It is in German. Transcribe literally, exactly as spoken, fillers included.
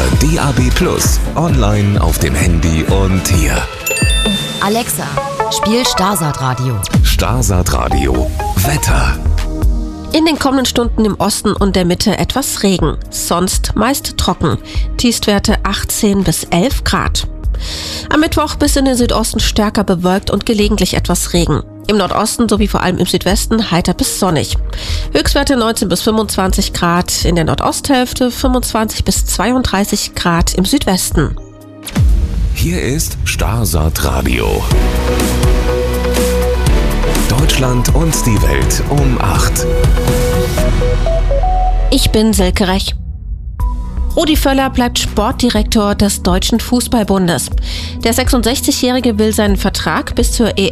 D A B plus, online auf dem Handy und hier. Alexa, spiel Starsat Radio. Starsat Radio. Wetter. In den kommenden Stunden im Osten und der Mitte etwas Regen, sonst meist trocken. Tiefstwerte achtzehn bis elf Grad. Am Mittwoch bis in den Südosten stärker bewölkt und gelegentlich etwas Regen. Im Nordosten sowie vor allem im Südwesten heiter bis sonnig. Höchstwerte neunzehn bis fünfundzwanzig Grad in der Nordosthälfte, fünfundzwanzig bis zweiunddreißig Grad im Südwesten. Hier ist Starsat Radio. Deutschland und die Welt um acht. Ich bin Silke Rech. Rudi Völler bleibt Sportdirektor des Deutschen Fußballbundes. Der sechsundsechzigjährige will seinen Vertrag bis zur E